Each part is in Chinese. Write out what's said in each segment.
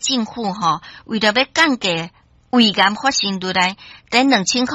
政府为了要降低胃癌发生率来，在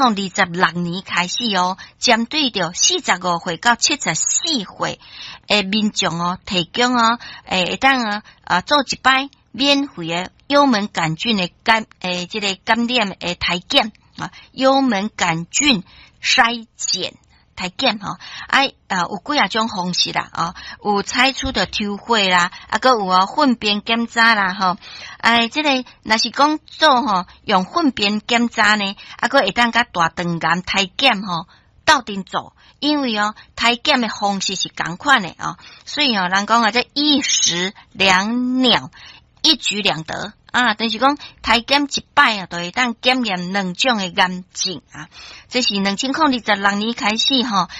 2026年开始针对着45岁到74岁的民众提供会当做一摆免费的幽门杆菌的这个感染的体检幽门杆菌筛检体检有几啊种方式啦有采取的抽血啦，还有粪便检查啦这个若是讲做用粪便检查呢，还会当甲大肠癌体检斗阵做，因为体检的方式是同款的所以人讲这一石两鸟，一举两得就是讲体检一摆就会当检验两种的癌症这是2026年开始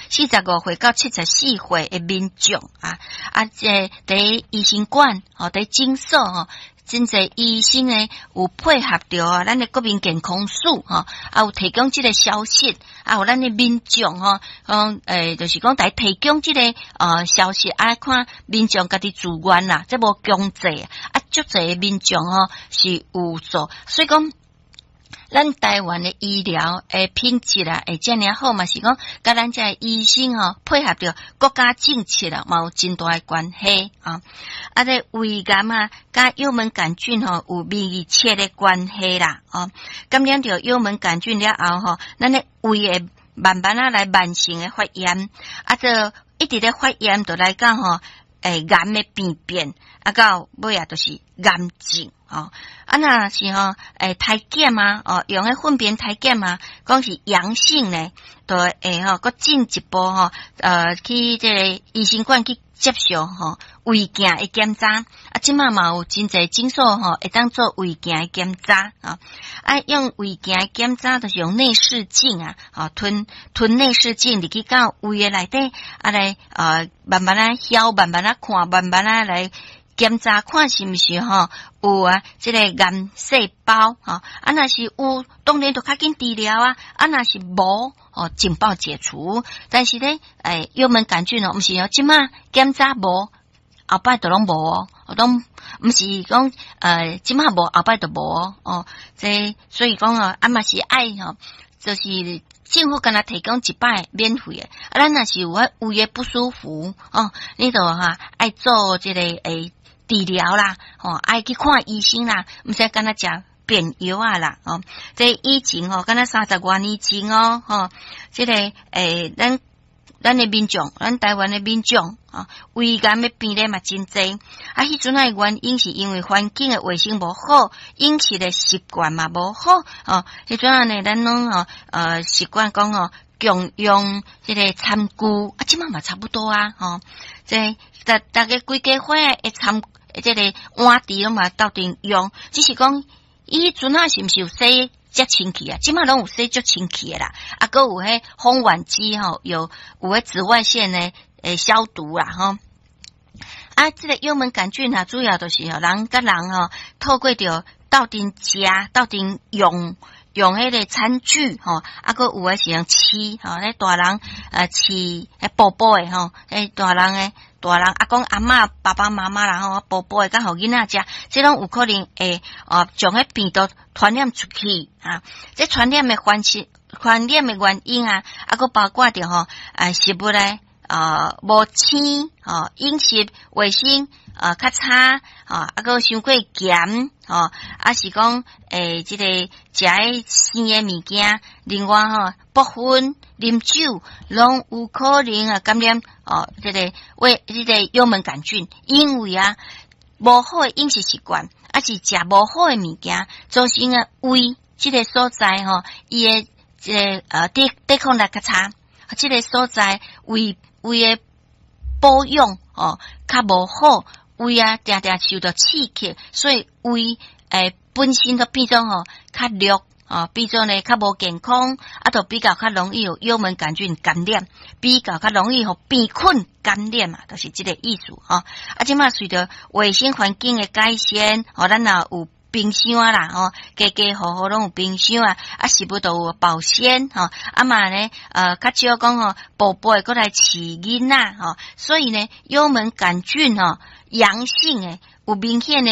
45岁到74岁的民众这伫医生馆伫诊所真侪医生呢有配合着咱的国民健康署有提供这个消息有咱的民众就是讲来提供这个消息看民众家己自愿啦，这无强制足侪民众是有做，所以讲咱台湾的医疗的品质会这样好嘛，是讲甲咱这医生配合着国家政策嘛有真大的关系这胃癌甲幽门杆菌有密切的关系啦感染着幽门杆菌了后咱的胃会慢慢来慢性的发炎这一直的发炎就来讲癌的病变到尾就是癌症若是体检用的粪便体检讲是阳性呢，就会搁进一步去这个医生馆去接受胃镜的检查即马嘛有真侪诊所会当做胃镜的检查用胃镜的检查就是用内视镜吞内视镜入去到胃的内底来慢慢啊晓慢慢啊看慢慢啊来检查看是毋是有这个癌细胞若是有当然就较紧治疗若是无尽快解除，但是呢幽门杆菌毋是即马检查无后摆就拢无都毋是讲即马无后摆就无这所以讲嘛是爱就是政府跟他提供一摆免费的咱若是有胃的不舒服你就爱做这个治疗啦爱去看医生啦，毋使干那食便药啦这以前干那30多年前这个咱的民众咱台湾的民众胃癌的病例嘛真侪迄阵的原因是因为环境的卫生无好，饮食的习惯嘛无好迄阵呢咱拢习惯讲共用这个餐具即马嘛差不多这大家规家伙的餐这个碗碟拢嘛斗阵用，只是讲伊阵是毋是有洗遮清气即马拢有洗足清气的啦还有迄烘碗机有迄紫外线的消毒啦这个幽门杆菌主要就是人甲人透过着斗阵食斗阵用迄个餐具还有有是用饲咧大人饲宝宝的大人阿公阿嬷爸爸妈妈啦宝宝的甲互囡仔食，这拢有可能会将迄病毒传染出去这传染的原因还有包括着食物咧无清饮食卫生较差还有伤过咸是讲这个食诶生诶物件，另外部分啉酒拢有可能感染这个幽门杆菌，因为无好诶饮食习惯是食无好诶物件，造成胃这个所在伊诶这个抵抗力较差，这个所在胃的保养较无好，胃常常受到刺激，所以胃本身都变做较弱变做呢较无健康就比较较容易有幽门杆菌感染，比较较容易病菌感染就是这个意思即马随着卫生环境的改善咱也有冰箱啦家家户户拢有冰箱食物都有保鲜嘛呢较少讲宝宝过来饲囡仔所以呢幽门杆菌阳性的有明显的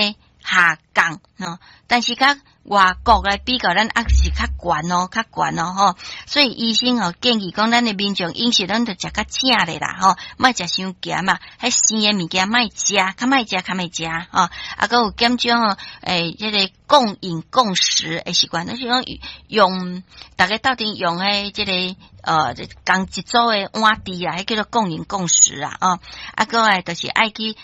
下降喏，但是甲外国来比较，咱还是较悬哦，较悬哦吼。所以医生哦建议讲，咱的民众饮食咱着食较正咧啦吼，莫食伤咸嘛，迄生诶物件莫食，较莫食吼。啊，搁有减少吼，迄个共饮共食诶习惯，就是讲用大家斗阵用诶，即个共一组诶碗箸啊，迄叫做共饮共食啊，啊，搁来就是爱去